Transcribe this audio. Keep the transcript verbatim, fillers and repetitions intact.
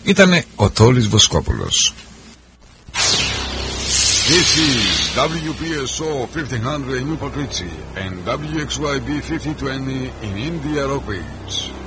ήτανε ο Τόλης Βοσκόπουλος. This is W P S O fifteen hundred in New Patrici and W X Y B fifty twenty in India Rock Beach.